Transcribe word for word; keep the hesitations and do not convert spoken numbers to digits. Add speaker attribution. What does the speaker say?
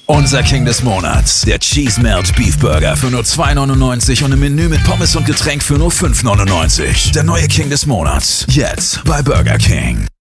Speaker 1: Unser King des Monats. Der Cheese Melt Beef Burger für nur zwei neunundneunzig und ein Menü mit Pommes und Getränk für nur fünf neunundneunzig. Der neue King des Monats. Jetzt bei Burger King.